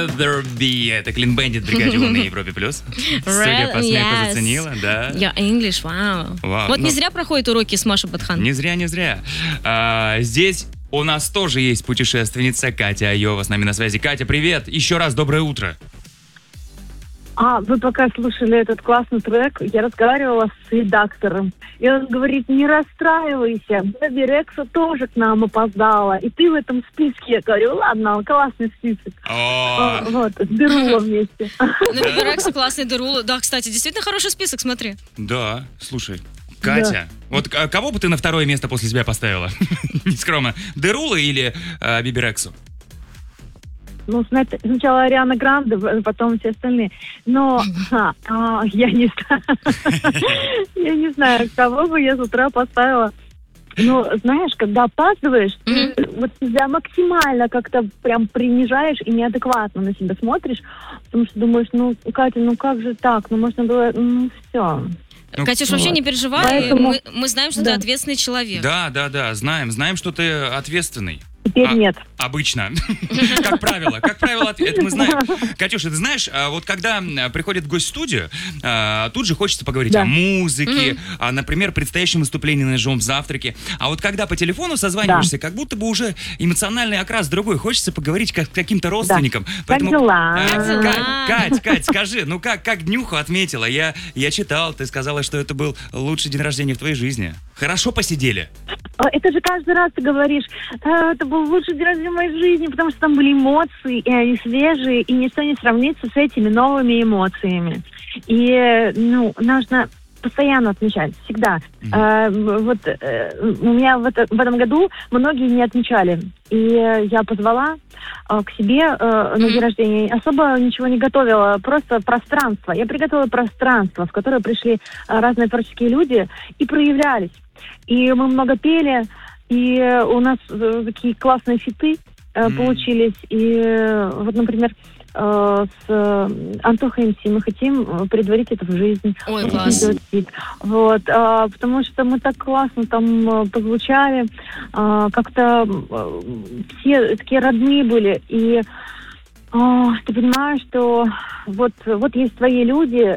rather be. Это Clean Bandit бригадила на Европе плюс. Судя по смеху, заценила, да. Я English, вау. Вот не зря проходят уроки с Машей Батхан. Не зря. Здесь у нас тоже есть путешественница Катя Айова с нами на связи. Катя, привет! Еще раз доброе утро. Вы пока слушали этот классный трек, я разговаривала с редактором. И он говорит, не расстраивайся, Бэби Рекса тоже к нам опоздала. И ты в этом списке. Я говорю, ладно, классный список. Вот, с Дерула вместе. Ну, Бэби Рекса классный, Дерула. Да, кстати, действительно хороший список, смотри. Да, слушай. Катя, вот кого бы ты на второе место после себя поставила? Нескромно. Дерула или Бэби Рексу? Ну, сначала Ариана Гранде, потом все остальные. Но я не знаю. Я не знаю, кого бы я с утра поставила. Но, знаешь, когда опаздываешь, ты вот себя максимально как-то прям принижаешь и неадекватно на себя смотришь, потому что думаешь, Катя, как же так? Можно было, все. Катюш, вообще не переживай, поэтому... мы знаем, что ты ответственный человек. Да, знаем, что ты ответственный. Теперь нет. Обычно. Как правило, это мы знаем. Катюша, ты знаешь, вот когда приходит гость в студию, тут же хочется поговорить о музыке, например, предстоящем выступлении на живом завтраке. А вот когда по телефону созваниваешься, как будто бы уже эмоциональный окрас другой. Хочется поговорить как с каким-то родственником. Поэтому... Как дела? Кать, скажи, как днюху отметила? Я читал, ты сказала, что это был лучший день рождения в твоей жизни. Хорошо посидели? Это же каждый раз ты говоришь, это был лучший день рождения в моей жизни, потому что там были эмоции, и они свежие, и ничто не сравнится с этими новыми эмоциями. И, нужно постоянно отмечать, всегда. У меня в этом году многие не отмечали. И я позвала к себе на день рождения, особо ничего не готовила, просто пространство. Я приготовила пространство, в которое пришли разные творческие люди и проявлялись. И мы много пели, и у нас такие классные фиты получились. И вот, например, с Антохой МС мы хотим предварить это в жизнь. Ой, класс. Вот, потому что мы так классно там позвучали, как-то все такие родные были. И ты понимаешь, что вот есть твои люди,